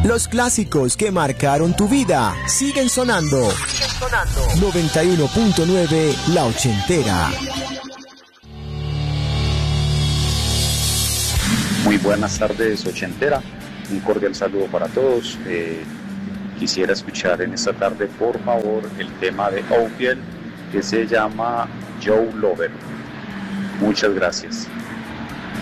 Los clásicos que marcaron tu vida siguen sonando. 91.9 La Ochentera. Muy buenas tardes, Ochentera. Un cordial saludo para todos. Quisiera escuchar en esta tarde, por favor, el tema de Oldfield que se llama Joe Lover. Muchas gracias.